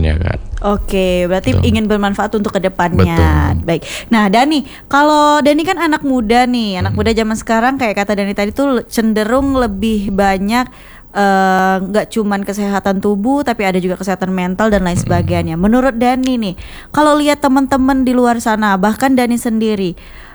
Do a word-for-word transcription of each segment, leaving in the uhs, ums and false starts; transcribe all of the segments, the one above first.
kedepannya Kak. Oke, berarti Betul. ingin bermanfaat untuk kedepannya. Betul. Baik. Nah, Dani, kalau Dani kan anak muda nih, anak hmm. muda zaman sekarang kayak kata Dani tadi tuh cenderung lebih banyak nggak uh, cuman kesehatan tubuh, tapi ada juga kesehatan mental dan lain sebagainya. Hmm. Menurut Dani nih, kalau lihat teman-teman di luar sana, bahkan Dani sendiri,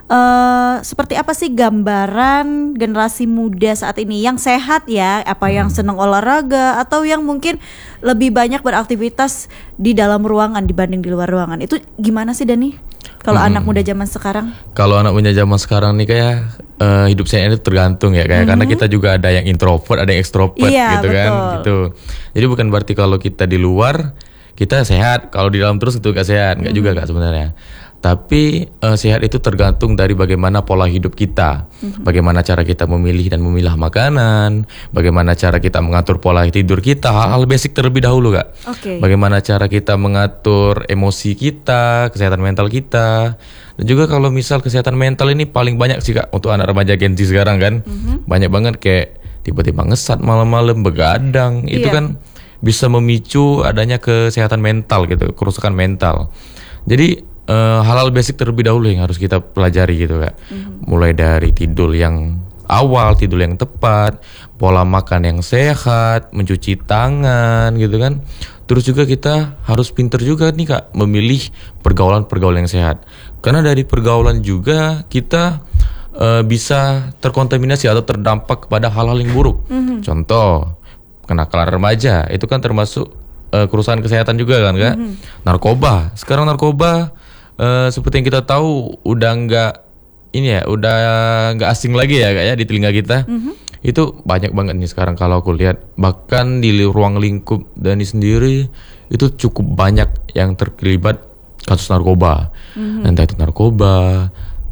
Uh, seperti apa sih gambaran generasi muda saat ini yang sehat ya, apa yang senang olahraga atau yang mungkin lebih banyak beraktivitas di dalam ruangan dibanding di luar ruangan, itu gimana sih Dani? Kalau hmm. anak muda zaman sekarang? Kalau anak muda zaman sekarang nih kayak uh, hidup saya ini tergantung ya kayak hmm. karena kita juga ada yang introvert, ada yang extrovert iya, gitu betul. kan, gitu. Jadi bukan berarti kalau kita di luar kita sehat, kalau di dalam terus itu gak sehat, nggak hmm. juga Kak sebenarnya. Tapi uh, sehat itu tergantung dari bagaimana pola hidup kita, mm-hmm. bagaimana cara kita memilih dan memilah makanan, bagaimana cara kita mengatur pola tidur kita, hal-hal basic terlebih dahulu Kak. Okay. Bagaimana cara kita mengatur emosi kita, kesehatan mental kita, dan juga kalau misal kesehatan mental ini paling banyak sih Kak untuk anak remaja Gen Z sekarang kan, mm-hmm. banyak banget kayak tiba-tiba ngesat malam-malam, begadang, yeah. itu kan bisa memicu adanya kesehatan mental gitu, kerusakan mental. Jadi Uh, hal-hal basic terlebih dahulu yang harus kita pelajari gitu Kak. Mm-hmm. Mulai dari tidur yang awal, tidur yang tepat, pola makan yang sehat, mencuci tangan gitu kan. Terus juga kita harus pinter juga nih Kak memilih pergaulan-pergaulan yang sehat. Karena dari pergaulan juga kita uh, bisa terkontaminasi atau terdampak kepada hal-hal yang buruk. Mm-hmm. Contoh, kenakalan remaja itu kan termasuk uh, kerusakan kesehatan juga kan Kak. Mm-hmm. Narkoba, sekarang narkoba Uh, seperti yang kita tahu udah nggak ini ya, udah nggak asing lagi ya kayak di telinga kita. Mm-hmm. Itu banyak banget nih sekarang kalau aku lihat, bahkan di ruang lingkup Dani sendiri itu cukup banyak yang terlibat kasus narkoba. Mm-hmm. Entah itu narkoba,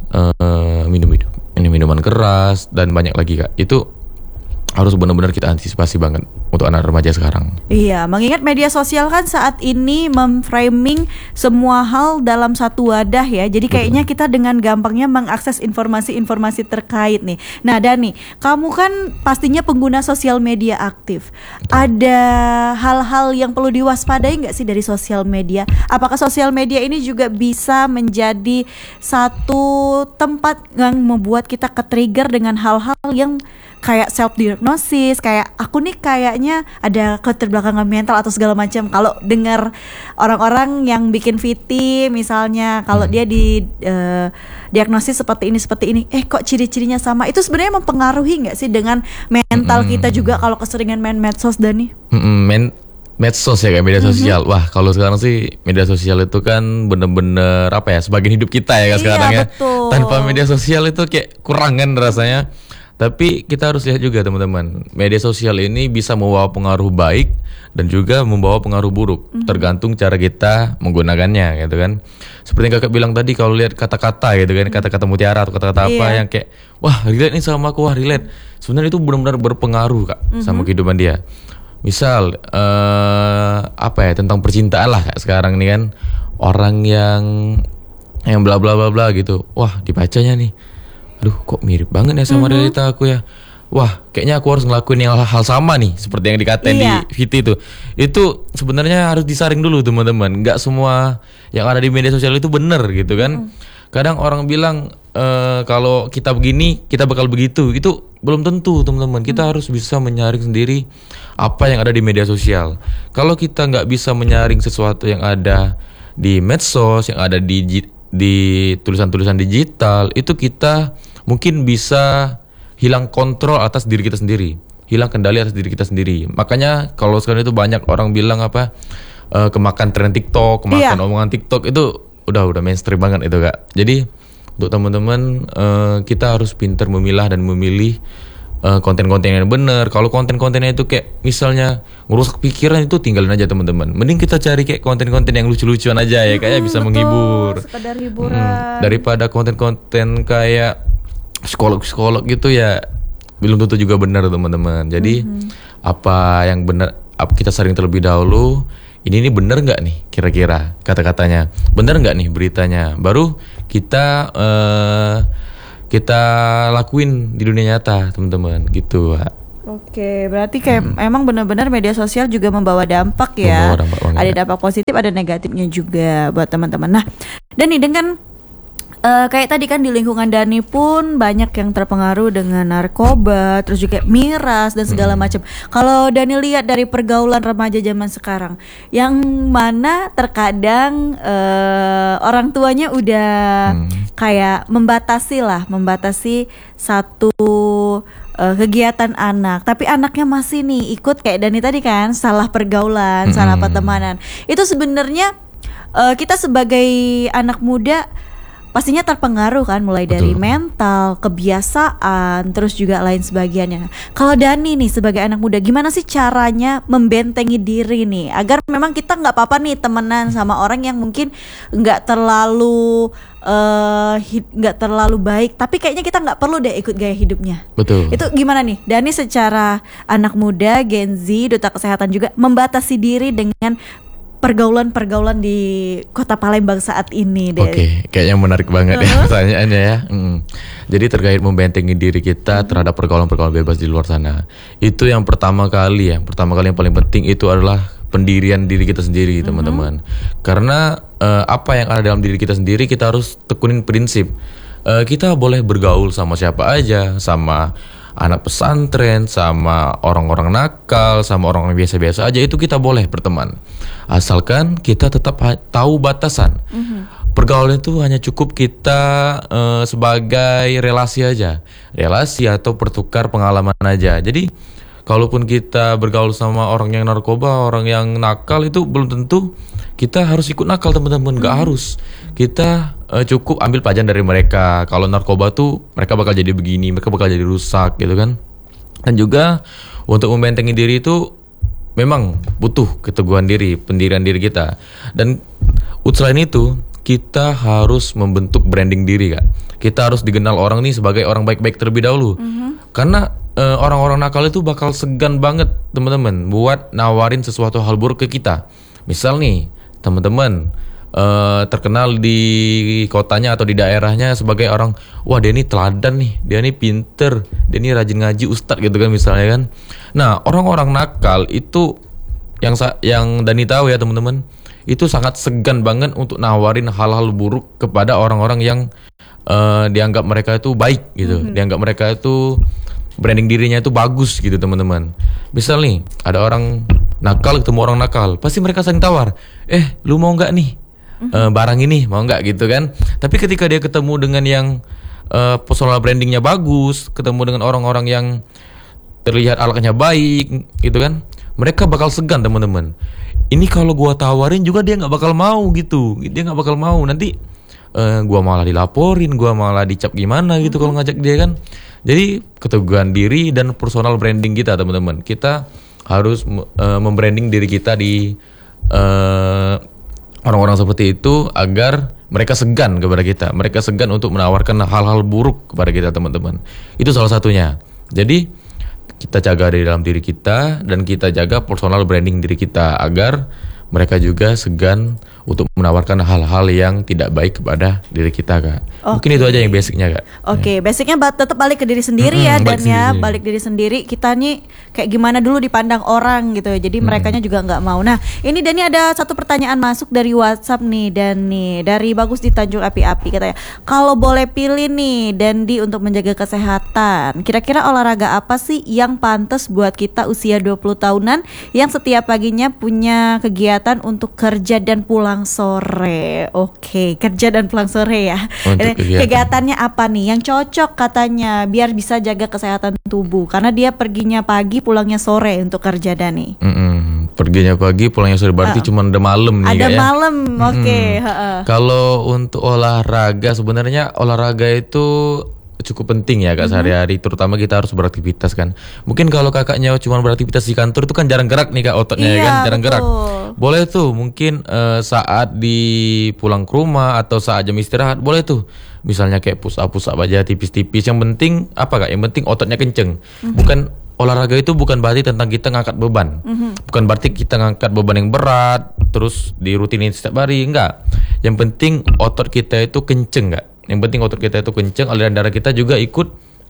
uh, minum minum minuman keras dan banyak lagi Kak. Itu harus benar-benar kita antisipasi banget untuk anak remaja sekarang. Iya, mengingat media sosial kan saat ini memframing semua hal dalam satu wadah ya. Jadi kayaknya Betul. Kita dengan gampangnya mengakses informasi-informasi terkait nih. Nah Dani, kamu kan pastinya pengguna sosial media aktif. Betul. Ada hal-hal yang perlu diwaspadai nggak sih dari sosial media? Apakah sosial media ini juga bisa menjadi satu tempat yang membuat kita ke-trigger dengan hal-hal yang kayak self-diagnosis, kayak aku nih kayaknya ada keterbelakangan mental atau segala macam. Kalau dengar orang-orang yang bikin V T misalnya, kalau hmm. dia di uh, diagnosis seperti ini seperti ini, eh kok ciri-cirinya sama, itu sebenarnya mempengaruhi nggak sih dengan mental hmm. kita juga kalau keseringan main medsos, Dani? Hmm, men medsos ya kayak media sosial. Mm-hmm. Wah kalau sekarang sih media sosial itu kan bener-bener apa ya, sebagian hidup kita ya kan iya, sekarang ya. Betul. Tanpa media sosial itu kayak kurang kan rasanya. Tapi kita harus lihat juga teman-teman, media sosial ini bisa membawa pengaruh baik dan juga membawa pengaruh buruk, mm-hmm. tergantung cara kita menggunakannya gitu kan. Seperti yang kakak bilang tadi, kalau lihat kata-kata gitu kan, kata-kata mutiara atau kata-kata apa yeah. yang kayak wah relate nih sama aku, wah relate, sebenarnya itu benar-benar berpengaruh Kak mm-hmm. sama kehidupan dia. Misal uh, apa ya, tentang percintaan lah Kak sekarang nih kan, orang yang yang bla bla bla bla gitu, wah dibacanya nih, aduh kok mirip banget ya sama mm-hmm. realita aku ya. Wah kayaknya aku harus ngelakuin yang hal, hal sama nih seperti yang dikatain iya. di V T itu. Itu sebenarnya harus disaring dulu teman-teman. Gak semua yang ada di media sosial itu benar gitu kan. Mm. Kadang orang bilang e, kalau kita begini kita bakal begitu. Itu belum tentu teman-teman. Kita mm. harus bisa menyaring sendiri apa yang ada di media sosial. Kalau kita gak bisa menyaring sesuatu yang ada di medsos, yang ada di di tulisan-tulisan digital, itu kita mungkin bisa hilang kontrol atas diri kita sendiri, hilang kendali atas diri kita sendiri. Makanya kalau sekarang itu banyak orang bilang apa, uh, kemakan tren TikTok, kemakan yeah. omongan TikTok, itu udah udah mainstream banget itu Kak. Jadi untuk teman-teman uh, kita harus pintar memilah dan memilih uh, konten-konten yang benar. Kalau konten-kontennya itu kayak misalnya ngerusak pikiran, itu tinggalin aja teman-teman. Mending kita cari kayak konten-konten yang lucu-lucuan aja ya, kayak hmm, bisa betul, menghibur. Sekedar hiburan. Hmm, daripada konten-konten kayak psikolog-psikolog gitu ya belum tentu juga benar teman-teman. Jadi mm-hmm. apa yang benar, apa kita sering terlebih dahulu, ini ini benar nggak nih kira-kira kata-katanya, benar nggak nih beritanya, baru kita uh, kita lakuin di dunia nyata teman-teman gitu. Oke, berarti kayak emang benar-benar media sosial juga membawa dampak ya. Membawa dampak banget. Ada dampak positif, ada negatifnya juga buat teman-teman. Nah, dan nih dengan eh, kayak tadi kan di lingkungan Dani pun banyak yang terpengaruh dengan narkoba, terus juga miras dan segala macam. Kalau Dani lihat dari pergaulan remaja zaman sekarang, yang mana terkadang eh, orang tuanya udah Hmm. kayak membatasi lah, membatasi satu uh, kegiatan anak, tapi anaknya masih nih ikut kayak Dani tadi kan, salah pergaulan, salah Mm-mm. pertemanan. Itu sebenarnya uh, kita sebagai anak muda pastinya terpengaruh kan, mulai dari Betul. mental, kebiasaan, terus juga lain sebagainya. Kalau Dani nih sebagai anak muda, gimana sih caranya membentengi diri nih agar memang kita nggak apa-apa nih temenan sama orang yang mungkin nggak terlalu eh, hid- nggak terlalu baik, tapi kayaknya kita nggak perlu deh ikut gaya hidupnya. Betul. Itu gimana nih Dani secara anak muda, Gen Z, duta kesehatan juga membatasi diri dengan pergaulan-pergaulan di kota Palembang saat ini deh. Oke, kayaknya menarik banget ya Uh-huh. pertanyaannya ya. Mm. Jadi terkait membentengi diri kita terhadap pergaulan-pergaulan bebas di luar sana. Itu yang pertama kali ya, pertama kali yang paling penting itu adalah pendirian diri kita sendiri, teman-teman. Karena eh, apa yang ada dalam diri kita sendiri kita harus tekunin prinsip. Eh, kita boleh bergaul sama siapa aja, sama anak pesantren, sama orang-orang nakal, sama orang-orang biasa-biasa aja, itu kita boleh berteman. Asalkan kita tetap ha- tahu batasan. Pergaulan itu hanya cukup kita eh, sebagai relasi aja, relasi atau pertukar pengalaman aja. Jadi kalaupun kita bergaul sama orang yang narkoba, orang yang nakal, itu belum tentu kita harus ikut nakal, teman-teman. Gak harus. Kita eh, cukup ambil pelajaran dari mereka. Kalau narkoba tuh mereka bakal jadi begini, mereka bakal jadi rusak gitu kan. Dan juga untuk membentengi diri itu memang butuh keteguhan diri, pendirian diri kita. Dan selain itu kita harus membentuk branding diri, Kak. Kita harus dikenal orang nih sebagai orang baik-baik terlebih dahulu. Karena eh, orang-orang nakal itu bakal segan banget, teman-teman, buat nawarin sesuatu hal buruk ke kita. Misal nih, teman-teman eh, terkenal di kotanya atau di daerahnya sebagai orang, wah dia ini teladan nih, dia ini pinter, dia ini rajin ngaji, ustadz gitu kan misalnya kan. Nah, orang-orang nakal itu yang sa- yang Dani tahu ya, teman-teman, itu sangat segan banget untuk nawarin hal-hal buruk kepada orang-orang yang eh, dianggap mereka itu baik gitu, dianggap mereka itu branding dirinya itu bagus gitu, teman-teman. Misal nih ada orang nakal ketemu orang nakal, pasti mereka saling tawar, eh lu mau nggak nih eh, barang ini, mau nggak gitu kan. Tapi ketika dia ketemu dengan yang eh, personal brandingnya bagus, ketemu dengan orang-orang yang terlihat akhlaknya baik gitu kan, mereka bakal segan, teman-teman. Ini kalau gua tawarin juga dia nggak bakal mau gitu, dia nggak bakal mau. Nanti eh, gua malah dilaporin, gua malah dicap gimana gitu kalau ngajak dia kan. Jadi keteguhan diri dan personal branding kita, teman-teman. Kita harus eh, membranding diri kita di eh, orang-orang seperti itu agar mereka segan kepada kita. Mereka segan untuk menawarkan hal-hal buruk kepada kita, teman-teman. Itu salah satunya. Jadi kita jaga dari dalam diri kita dan kita jaga personal branding diri kita agar mereka juga segan untuk menawarkan hal-hal yang tidak baik kepada diri kita, Kak. Mungkin itu aja yang basicnya, Kak. Oke, basicnya ba- tetap balik ke diri sendiri Mm-mm, ya, balik dan ya sendiri. balik diri sendiri. Kita nih kayak gimana dulu dipandang orang gitu ya. Jadi merekanya juga nggak mau. Nah, ini Dani ada satu pertanyaan masuk dari WhatsApp nih, Dani dari Bagus di Tanjung Api-Api, katanya, kalau boleh pilih nih Dandi untuk menjaga kesehatan, kira-kira olahraga apa sih yang pantas buat kita usia dua puluh tahunan yang setiap paginya punya kegiatan untuk kerja dan pulang sore. Oke, kerja dan pulang sore ya. Untuk Ini kegiatan. kegiatannya apa nih yang cocok katanya biar bisa jaga kesehatan tubuh, karena dia perginya pagi pulangnya sore untuk kerja, Dani. Mm-mm. Perginya pagi, pulangnya sore, berarti cuma ada malam nih, Ada Kak, ya. malam, oke. Mm-mm. heeh. Kalau untuk olahraga, sebenarnya olahraga itu cukup penting ya, Kak, sehari-hari. Terutama kita harus beraktivitas kan. Mungkin kalau kakaknya cuma beraktivitas di kantor itu kan jarang gerak nih, Kak, ototnya ya Iya, kan, jarang gerak. betul. Boleh tuh mungkin eh, saat di pulang ke rumah atau saat jam istirahat, boleh tuh. Misalnya kayak push up push up aja tipis-tipis. Yang penting apa, Kak? Yang penting ototnya kenceng. Bukan olahraga itu bukan berarti tentang kita ngangkat beban. Bukan berarti kita ngangkat beban yang berat terus dirutinin setiap hari, enggak. Yang penting otot kita itu kenceng, Kak. Yang penting otot kita itu kenceng, aliran darah kita juga ikut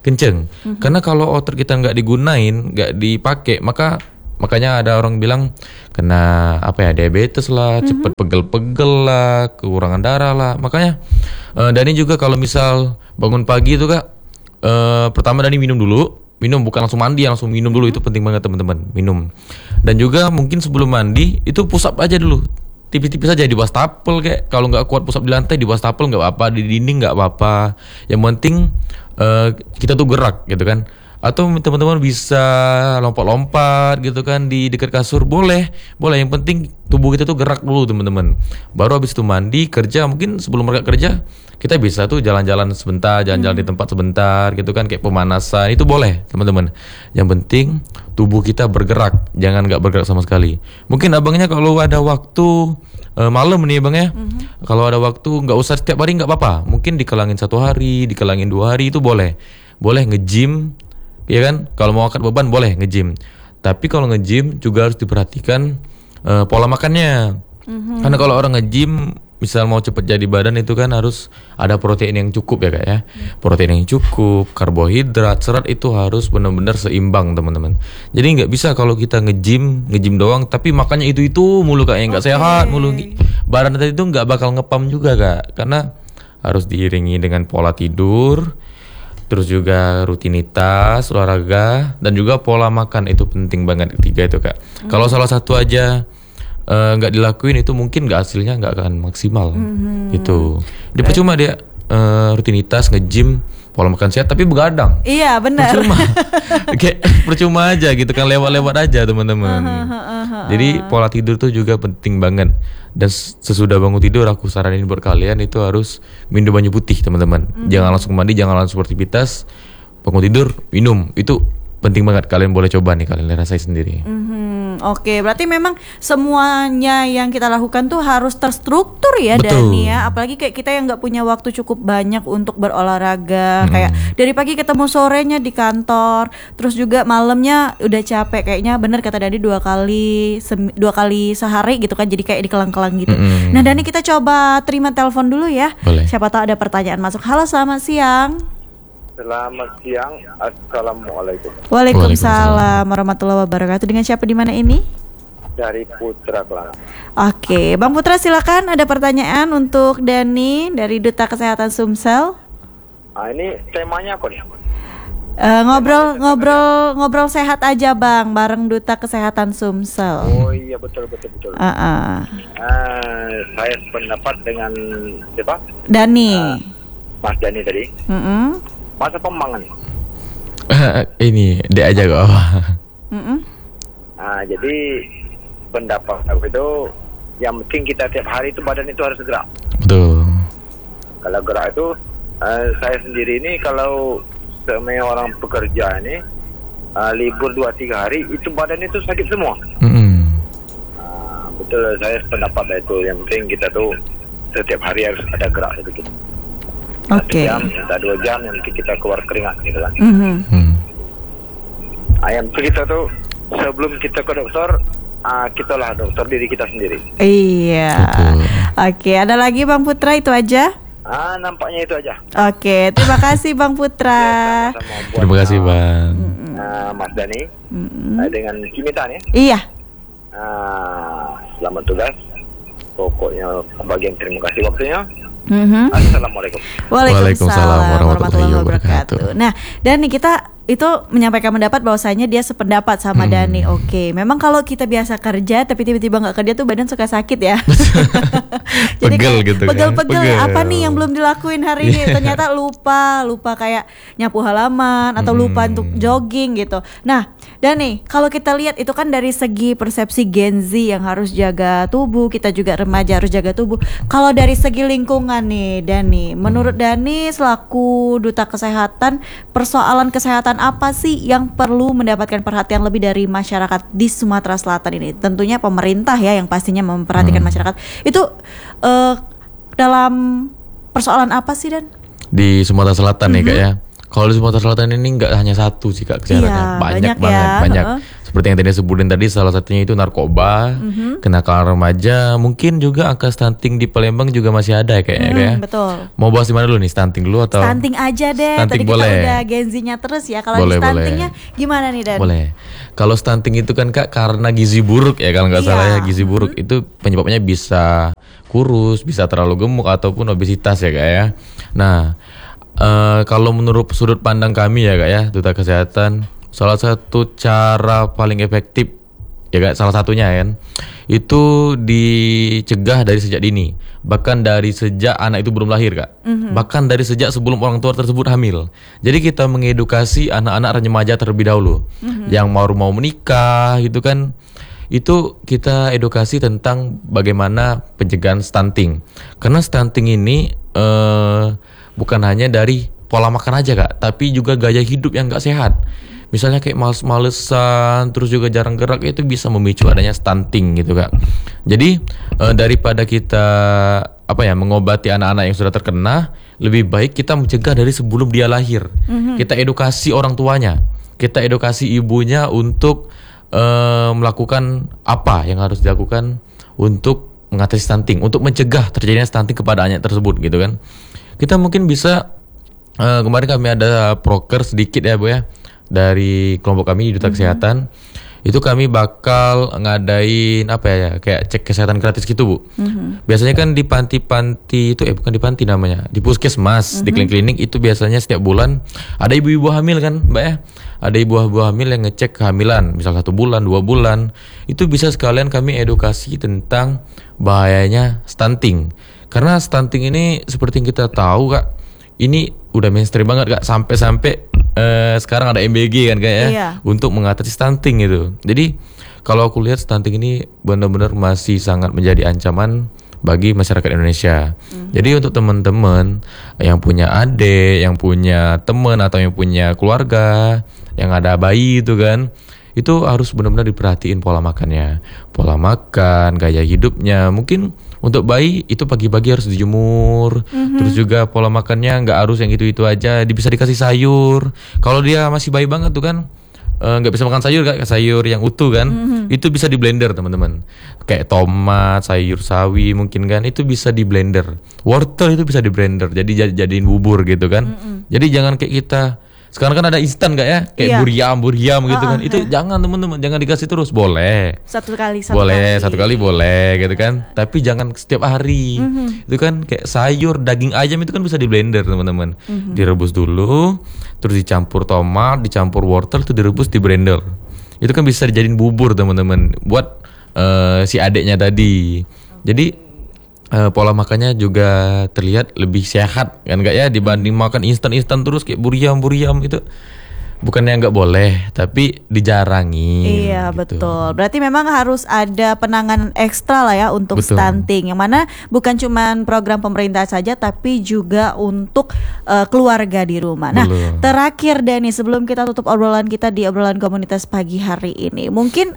kenceng. Mm-hmm. Karena kalau otot kita nggak digunain, nggak dipakai, maka makanya ada orang bilang kena apa ya diabetes lah, mm-hmm. cepet pegel-pegel lah, kekurangan darah lah. Makanya uh, Dani juga kalau misal bangun pagi itu kak, uh, pertama Dani minum dulu, minum bukan langsung mandi, langsung minum dulu, itu penting banget teman-teman, minum. Dan juga mungkin sebelum mandi itu push up aja dulu, tipis-tipis aja di wastafel kayak, kalau nggak kuat push up di lantai di wastafel nggak apa-apa, di dinding nggak apa-apa. Yang penting uh, kita tuh gerak gitu kan. Atau teman-teman bisa lompat-lompat gitu kan di dekat kasur, boleh, boleh. Yang penting tubuh kita tuh gerak dulu teman-teman. Baru habis itu mandi, kerja, mungkin sebelum mereka kerja kita bisa tuh jalan-jalan sebentar, jalan-jalan hmm. di tempat sebentar gitu kan, kayak pemanasan, itu boleh teman-teman. Yang penting tubuh kita bergerak, jangan nggak bergerak sama sekali. Mungkin abangnya kalau ada waktu uh, malam nih bang ya, hmm. kalau ada waktu nggak usah setiap hari nggak apa-apa. Mungkin dikelangin satu hari, dikelangin dua hari itu boleh, boleh nge-gym. Iya kan, kalau mau angkat beban boleh nge-gym. Tapi kalau nge-gym juga harus diperhatikan uh, pola makannya. Mm-hmm. Karena kalau orang nge-gym, misal mau cepat jadi badan itu kan harus ada protein yang cukup ya kak ya. Mm. Protein yang cukup, karbohidrat, serat itu harus benar-benar seimbang teman-teman. Jadi nggak bisa kalau kita nge-gym, nge-gym doang, tapi makannya itu-itu mulu kak, yang nggak okay. sehat mulu. Badan tadi itu nggak bakal ngepam juga kak, karena harus diiringi dengan pola tidur. Terus juga rutinitas, olahraga, dan juga pola makan, itu penting banget ketiga itu kak. Mm-hmm. Kalau salah satu aja nggak uh, dilakuin itu mungkin nggak hasilnya nggak akan maksimal. Mm-hmm. Gitu. Dia percuma dia uh, rutinitas nge-gym, pola makan sehat tapi begadang. Iya benar. Percuma. Kayak percuma aja gitu kan, lewat-lewat aja teman-teman. Uh-huh, uh-huh. Jadi pola tidur tuh juga penting banget. Dan sesudah bangun tidur aku saranin buat kalian itu harus minum banyu putih teman-teman. Mm-hmm. Jangan langsung mandi, jangan langsung beraktivitas. Bangun tidur minum, itu penting banget. Kalian boleh coba nih, kalian rasain sendiri. Mm-hmm. Oke, berarti memang semuanya yang kita lakukan tuh harus terstruktur ya. Betul. Dani ya. Apalagi kayak kita yang nggak punya waktu cukup banyak untuk berolahraga. Hmm. Kayak dari pagi ketemu sorenya di kantor, terus juga malamnya udah capek. Kayaknya bener kata Dani dua kali sem- dua kali sehari gitu kan. Jadi kayak dikelang-kelang gitu. Hmm. Nah Dani, kita coba terima telepon dulu ya. Boleh. Siapa tahu ada pertanyaan masuk. Halo, selamat siang. Selamat siang, assalamualaikum. Waalaikumsalam warahmatullahi wabarakatuh. Dengan siapa di mana ini? Dari Putra Kelana. Oke, Bang Putra silakan, ada pertanyaan untuk Dani dari Duta Kesehatan Sumsel. Ah, ini temanya apa nih? Uh, ngobrol ngobrol ngobrol sehat aja Bang, bareng Duta Kesehatan Sumsel. Oh iya betul betul betul. Uh-uh. Uh, saya sependapat dengan siapa? Dani. Uh, Mas Dani tadi. Mm-mm. Masa pembangan. Ini dia aja kok. Mm-mm. Nah, jadi pendapat aku itu yang penting kita tiap hari itu badan itu harus gerak. Betul. Kalau gerak itu uh, saya sendiri ini kalau semua orang pekerja ini uh, libur dua tiga hari itu badan itu sakit semua. Mm-hmm. Uh, betul, saya pendapat itu yang penting kita tuh setiap hari harus ada gerak sedikit. Oke. Okay. Jam, entah dua jam yang kita keluar keringat gitu kan. Mm-hmm. Hmm. Nah, yang kita tuh sebelum kita ke dokter, uh, kita lah dokter diri kita sendiri. Iya. Oke, okay, ada lagi Bang Putra, itu aja? Ah, nampaknya itu aja. Oke, okay, terima kasih Bang Putra. Ya, sama-sama terima kasih Bang. Uh, Mas Dani, mm-hmm. uh, dengan Kimitan ya. Iya. Uh, selamat tugas. Pokoknya bagian terima kasih waktunya. Mm-hmm. Assalamualaikum. Waalaikumsalam warahmatullahi wabarakatuh. Nah, dan nih kita itu menyampaikan pendapat bahwasanya dia sependapat sama hmm. Dani. Oke, okay. Memang kalau kita biasa kerja tapi tiba-tiba nggak kerja tuh badan suka sakit ya. Jadi pegel gitu kan. Pegel-pegel apa nih yang belum dilakuin hari ini? Ternyata lupa, lupa kayak nyapu halaman atau lupa hmm. untuk jogging gitu. Nah, Dani, kalau kita lihat itu kan dari segi persepsi Gen Z yang harus jaga tubuh, kita juga remaja harus jaga tubuh. Kalau dari segi lingkungan nih, Dani, menurut Dani selaku Duta Kesehatan, persoalan kesehatan apa sih yang perlu mendapatkan perhatian lebih dari masyarakat di Sumatera Selatan ini? Tentunya pemerintah ya yang pastinya memperhatikan hmm. masyarakat. Itu uh, dalam persoalan apa sih, Dan? Di Sumatera Selatan mm-hmm. nih Kak ya. Kalau di Sumatera Selatan ini nggak hanya satu sih Kak Iya, kesehatannya, banyak, banyak banget, ya. banyak. Heeh. Seperti yang tadi sebutin tadi, salah satunya itu narkoba, Mhm. kenakalan remaja, mungkin juga angka stunting di Palembang juga masih ada kayaknya Hmm, kayak. betul. Mau bahas di mana dulu nih, stunting dulu atau? Stunting aja deh. Stunting Tadi kita boleh. udah Gen Z-nya terus ya. Kalau di Boleh, stuntingnya boleh. gimana nih Dan? Boleh. Kalau stunting itu kan Kak karena gizi buruk ya kalau nggak Iya. salah ya, gizi buruk itu penyebabnya bisa kurus, bisa terlalu gemuk ataupun obesitas ya Kak ya. Nah, eh, kalau menurut sudut pandang kami ya Kak ya, Duta Kesehatan, salah satu cara paling efektif ya Kak, salah satunya kan itu dicegah dari sejak dini, bahkan dari sejak anak itu belum lahir Kak, bahkan dari sejak sebelum orang tua tersebut hamil. Jadi kita mengedukasi anak-anak remaja terlebih dahulu, yang baru mau menikah gitu kan, itu kita edukasi tentang bagaimana pencegahan stunting. Karena stunting ini eh, bukan hanya dari pola makan aja Kak, tapi juga gaya hidup yang gak sehat. Misalnya kayak males-malesan, terus juga jarang gerak, itu bisa memicu adanya stunting gitu Kak. Jadi eh, daripada kita apa ya mengobati anak-anak yang sudah terkena, lebih baik kita mencegah dari sebelum dia lahir. Kita edukasi orang tuanya, kita edukasi ibunya untuk eh, melakukan apa yang harus dilakukan untuk mengatasi stunting, untuk mencegah terjadinya stunting kepada anak tersebut gitu kan. Kita mungkin bisa eh, kemarin kami ada proker sedikit ya Bu ya, dari kelompok kami di Duta Kesehatan. Itu kami bakal ngadain apa ya, kayak cek kesehatan gratis gitu Bu. Biasanya kan di panti-panti itu, eh bukan di panti namanya, di puskesmas, di klinik-klinik itu biasanya setiap bulan ada ibu-ibu hamil kan Mbak ya. Ada ibu-ibu hamil yang ngecek kehamilan, misal satu bulan, dua bulan. Itu bisa sekalian kami edukasi tentang bahayanya stunting. Karena stunting ini seperti yang kita tahu Kak, ini udah mainstream banget Kak, sampai-sampai eh, sekarang ada M B G kan Kak ya, Iya. untuk mengatasi stunting itu. Jadi kalau aku lihat stunting ini benar-benar masih sangat menjadi ancaman bagi masyarakat Indonesia. Jadi untuk teman-teman yang punya adik, yang punya teman atau yang punya keluarga, yang ada bayi itu kan, itu harus benar-benar diperhatiin pola makannya, pola makan, gaya hidupnya. Mungkin untuk bayi itu pagi-pagi harus dijemur, terus juga pola makannya nggak harus yang itu-itu aja, bisa dikasih sayur. Kalau dia masih bayi banget tuh kan, eh, nggak bisa makan sayur, kayak sayur yang utuh kan, itu bisa di blender teman-teman. Kayak tomat, sayur sawi mungkin kan, itu bisa di blender. Wortel itu bisa di blender, jadi jadi- jadiin bubur gitu kan. Jadi jangan kayak kita. Sekarang kan ada instan gak ya? Kayak Iya. buriam, buriam gitu Ah, kan. ah, Itu ya. jangan teman-teman, jangan dikasih terus. Boleh. Satu kali, satu boleh, kali. satu kali boleh gitu kan. Tapi jangan setiap hari. Itu kan kayak sayur, daging ayam itu kan bisa di blender teman-teman. Direbus dulu, terus dicampur tomat, dicampur wortel, itu direbus di blender. Itu kan bisa dijadiin bubur teman-teman. Buat eh, si adeknya tadi. Jadi eh, pola makannya juga terlihat lebih sehat kan enggak ya, dibanding makan instan-instan terus kayak buriam-buriam itu. Bukannya nggak boleh, tapi dijarangi. Iya gitu. betul. Berarti memang harus ada penanganan ekstra lah ya untuk Betul. stunting. Yang mana bukan cuma program pemerintah saja, tapi juga untuk eh, keluarga di rumah. Nah, Belum. terakhir Dani, sebelum kita tutup obrolan kita di obrolan komunitas pagi hari ini, mungkin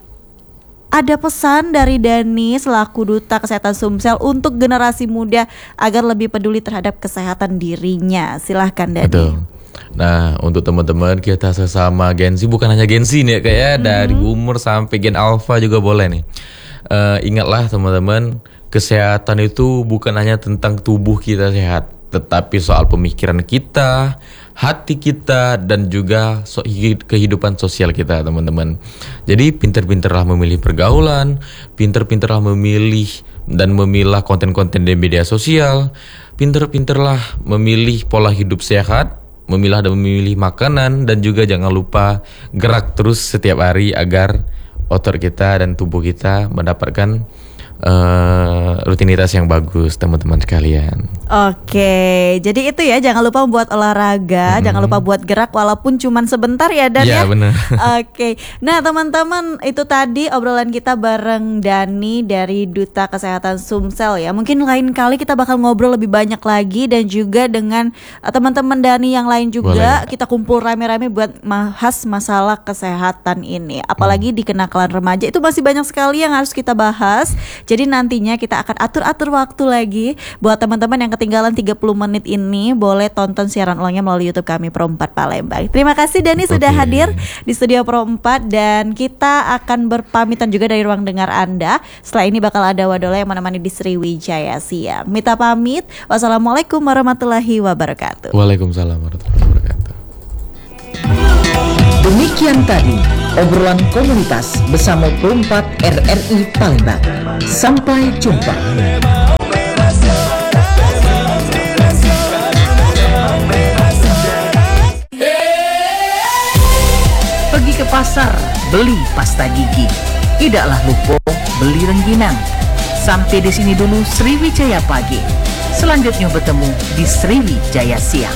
ada pesan dari Dani selaku Duta Kesehatan Sumsel untuk generasi muda agar lebih peduli terhadap kesehatan dirinya. Silahkan Dani. Betul. Nah, untuk teman-teman kita sesama Gen Z, bukan hanya Gen Z nih kayak dari boomer sampai Gen Alpha juga boleh nih. Eh, ingatlah teman-teman, kesehatan itu bukan hanya tentang tubuh kita sehat, tetapi soal pemikiran kita, hati kita, dan juga so- kehidupan sosial kita teman-teman. Jadi pinter-pinterlah memilih pergaulan, pinter-pinterlah memilih dan memilah konten-konten di media sosial, pinter-pinterlah memilih pola hidup sehat, memilah dan memilih makanan, dan juga jangan lupa gerak terus setiap hari agar otot kita dan tubuh kita mendapatkan uh, rutinitas yang bagus teman-teman sekalian. Oke, jadi itu ya, jangan lupa buat olahraga, jangan lupa buat gerak walaupun cuman sebentar ya Dan ya. Iya, benar. Oke, nah teman-teman, itu tadi obrolan kita bareng Dani dari Duta Kesehatan Sumsel ya. Mungkin lain kali kita bakal ngobrol lebih banyak lagi, dan juga dengan uh, teman-teman Dani yang lain juga. Boleh. Kita kumpul rame-rame buat bahas masalah kesehatan ini. Apalagi di kenakalan remaja itu masih banyak sekali yang harus kita bahas. Jadi nantinya kita akan atur-atur waktu lagi buat teman-teman yang ketinggalan tiga puluh menit ini, boleh tonton siaran ulangnya melalui YouTube kami Pro empat Palembang. Terima kasih Dani sudah Oke. hadir di studio Pro empat, dan kita akan berpamitan juga dari ruang dengar Anda. Setelah ini bakal ada Wadola yang menemani di Sriwijaya Siang. Mita pamit. Wassalamualaikum warahmatullahi wabarakatuh. Waalaikumsalam warahmatullahi wabarakatuh. Demikian tadi obrolan komunitas bersama Pro empat R R I Palembang. Sampai jumpa. Pergi ke pasar, beli pasta gigi. Tidaklah lupa beli rengginang. Sampai di sini dulu Sriwijaya Pagi. Selanjutnya bertemu di Sriwijaya Siang.